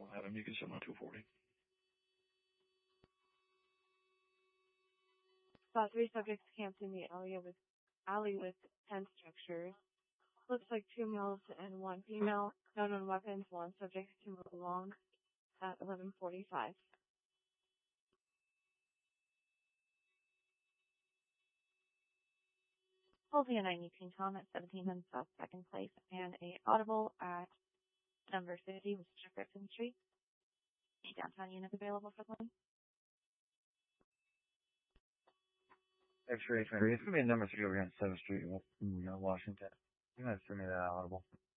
Adam, you can sit on 240. Saw 3 subjects camped in the alley with tent structures. Looks like 2 males and 1 female. No known weapons. 1 subject to move along at 11:45. Holding a 918 Tom at 17 and South 2nd Place and a audible at number 50 with Griffin Street. A downtown unit available for the line. X-ray 3. It's going to be a number 3 over here on 7th Street, Washington. You might send me that audible.